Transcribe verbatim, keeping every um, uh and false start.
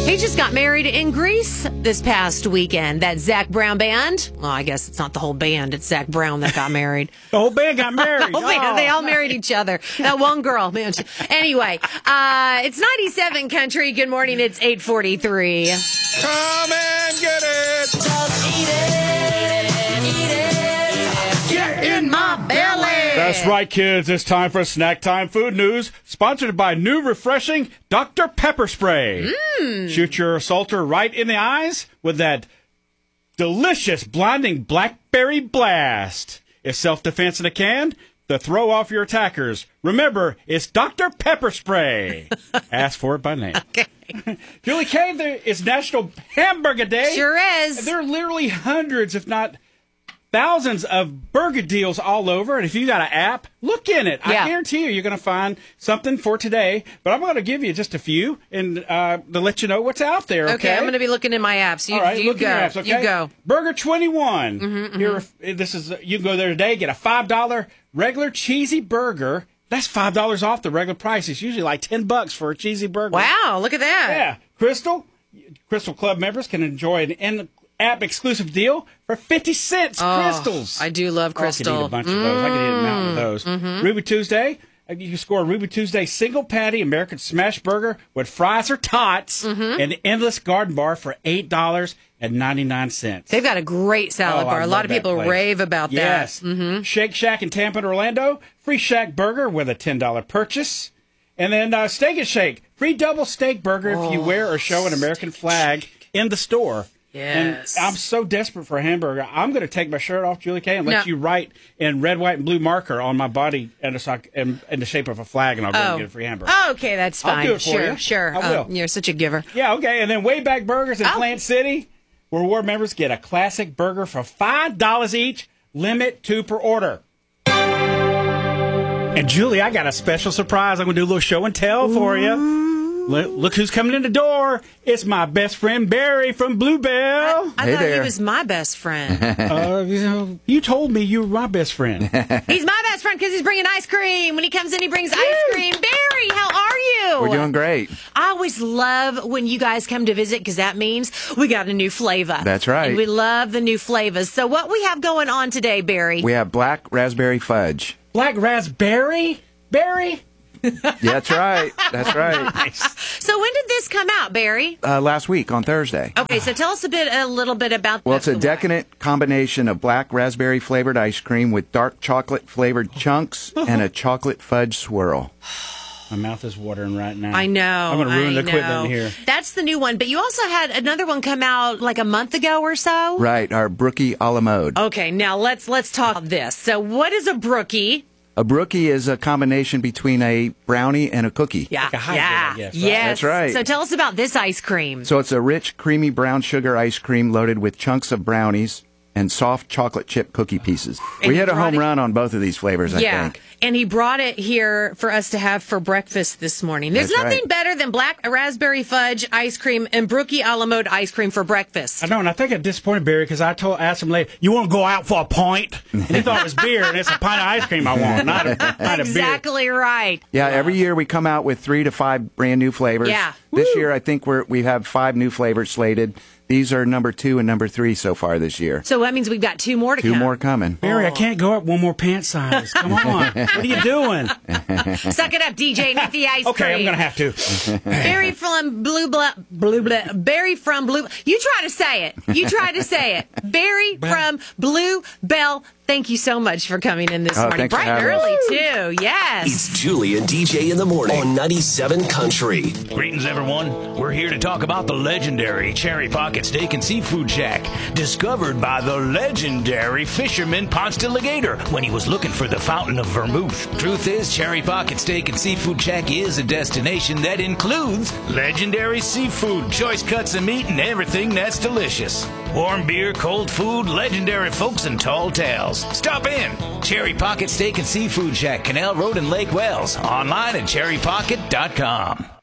He just got married in Greece this past weekend. That Zach Brown band. Well, I guess it's not the whole band. It's Zach Brown that got married. The whole band got married. the whole band, oh. They all married each other. That one girl, man. She, anyway, uh, it's ninety-seven Country. Good morning. It's eight forty-three. Come and get it. Just eat it. Eat it. Get in my belly. That's right, kids. It's time for Snack Time Food News, sponsored by new refreshing Doctor Pepper Spray. Mm. Shoot your assaulter right in the eyes with that delicious, blinding blackberry blast. It's self-defense in a can to throw off your attackers. Remember, it's Doctor Pepper Spray. Ask for it by name. Okay. Julie K, there is National Hamburger Day. Sure is. There are literally hundreds, if not thousands of burger deals all over, and if you got an app, look in it. Yeah. I guarantee you you're going to find something for today, but I'm going to give you just a few and uh, to let you know what's out there, okay? Okay, I'm going to be looking in my apps. You, all right, you look go. in your apps, okay? You go. Burger twenty-one. Mm-hmm, Here, mm-hmm. This is you can go there today, get a five dollar regular cheesy burger. That's five dollars off the regular price. It's usually like ten bucks for a cheesy burger. Wow, look at that. Yeah. Crystal, Crystal Club members can enjoy an in app exclusive deal for fifty cents. Oh, Crystals. I do love Crystal. Oh, I could eat a bunch of those. I could eat a mountain of those. Mm-hmm. Ruby Tuesday. You can score a Ruby Tuesday single patty American smash burger with fries or tots Mm-hmm. and endless garden bar for eight dollars and ninety-nine cents. They've got a great salad Oh, bar. I A love lot of that people place. rave about yes. that. Mm-hmm. Shake Shack in Tampa and Orlando. Free Shack burger with a ten dollar purchase. And then uh, Steak and Shake. Free double steak burger Oh, if you wear or show an American flag in the store. Yes. And I'm so desperate for a hamburger. I'm going to take my shirt off, Julie K, and let No. you write in red, white, and blue marker on my body in, a, in, in the shape of a flag, and I'll go Oh. and get a free hamburger. Oh, okay, that's I'll fine. do it for sure, you. sure. I will. Oh, you're such a giver. Yeah, okay. And then Wayback Burgers in Oh. Plant City, where reward members get a classic burger for five dollars each, limit two per order. And Julie, I got a special surprise. I'm going to do a little show and tell for you. Look, look who's coming in the door. It's my best friend, Barry from Bluebell. I Hey thought there. he was my best friend. uh, you know, you told me you were my best friend. He's my best friend because he's bringing ice cream. When he comes in, he brings ice cream. Barry, how are you? We're doing great. I always love when you guys come to visit because that means we got a new flavor. That's right. And we love the new flavors. So what we have going on today, Barry? We have black raspberry fudge. Black raspberry? Barry? Yeah, that's right. That's right. Nice. So when did this come out, Barry? Uh, last week on Thursday. Okay, so tell us a bit, a little bit about. Well, it's the, a decadent combination of black raspberry flavored ice cream with dark chocolate flavored chunks and a chocolate fudge swirl. My mouth is watering right now. I know. I'm going to ruin I the equipment know. here. That's the new one, but you also had another one come out like a month ago or so. Right, our brookie a la mode. Okay, now let's let's talk about this. So, what is a brookie? A brookie is a combination between a brownie and a cookie. Yeah, Like a hybrid, yeah, I guess, right? yes. That's right. So, tell us about this ice cream. So it's a rich, creamy brown sugar ice cream loaded with chunks of brownies and soft chocolate chip cookie pieces. And we you hit a brought home it- run on both of these flavors, I yeah, think. and he brought it here for us to have for breakfast this morning. There's That's nothing right. better than black raspberry fudge ice cream and brookie a la mode ice cream for breakfast. I know, and I think I'm disappointed, Barry, because I told asked him later, you want to go out for a pint? And he thought it was beer, and it's a pint of ice cream I want, not a pint of beer. Exactly right. Yeah, every year we come out with three to five brand new flavors. Yeah. This year, I think we're, we have five new flavors slated. These are number two and number three so far this year. So that means we've got two more to Two come. more coming. Barry, I can't go up one more pant size. Come on. What are you doing? Suck it up, D J. Eat the ice Okay, cream. I'm going to have to. Barry from Blue Bla, Blue Bla, Barry from Blue. You try to say it. You try to say it. Barry from Blue Bell. Thank you so much for coming in this Oh, morning. thanks for Bright and having early us. too. Yes. It's Julie and D J in the morning on ninety-seven Country. Greetings, everyone. We're here to talk about the legendary Cherry Pocket Steak and Seafood Shack, discovered by the legendary fisherman Ponce de Legator when he was looking for the fountain of vermouth. Truth is, Cherry Pocket Steak and Seafood Shack is a destination that includes legendary seafood, choice cuts of meat, and everything that's delicious. Warm beer, cold food, legendary folks, and tall tales. Stop in. Cherry Pocket Steak and Seafood Shack, Canal Road in Lake Wells. Online at cherry pocket dot com.